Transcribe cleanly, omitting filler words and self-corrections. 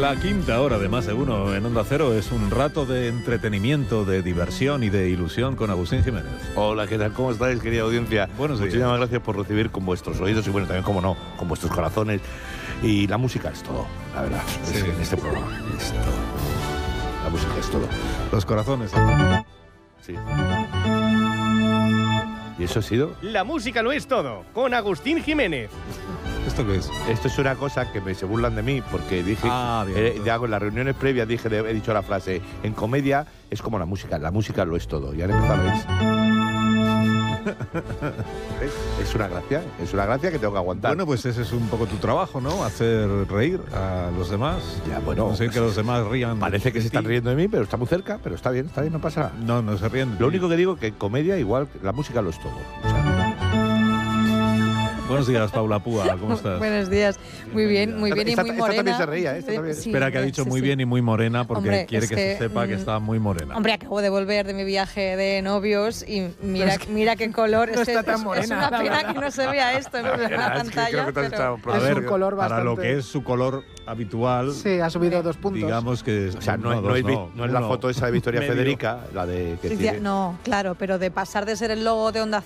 La quinta hora de Más de Uno en Onda Cero es un rato de entretenimiento, de diversión y de ilusión con Agustín Jiménez. Hola, ¿qué tal? ¿Cómo estáis, querida audiencia? Buenos días. Muchísimas gracias por recibir con vuestros oídos y, bueno, también, como no, con vuestros corazones. Y la música es todo, la verdad. Sí. En este programa es todo. La música es todo. Los corazones. Sí. ¿Y eso ha sido? La música lo es todo, con Agustín Jiménez. ¿Esto qué es? Esto es una cosa que se burlan de mí porque dije, bien. en las reuniones previas he dicho la frase, en comedia es como la música lo es todo. Y han empezado a ¿ves? Es una gracia que tengo que aguantar. Bueno, pues ese es un poco tu trabajo, ¿no? Hacer reír a los demás. Ya, bueno. Conseguir que los demás rían. Parece que de se están ti. riendo de mí, pero está muy cerca, pero está bien, no pasa nada. No, no se ríen de Lo ti. único que digo es que en comedia igual la música lo es todo. O sea, Buenos días, Paula Púa, ¿cómo estás? Buenos días. Muy bien y muy esta morena. también se reía, esta también. Sí, Espera, que ha dicho sí, muy sí. bien y muy morena porque Hombre, quiere es que se sepa que está muy morena. Hombre, acabo de volver de mi viaje de novios y mira qué color. no está tan morena, es una la pena verdad. que no se vea esto en la Es que pantalla. creo que te has estado pero... A Es ver, un color para lo bastante- que es su color habitual, Sí, ha subido 2 puntos. digamos que... O sea, no es la foto esa de Victoria medio. Federica, la de que Sí, tiene... no, claro, pero de pasar de ser el logo de Onda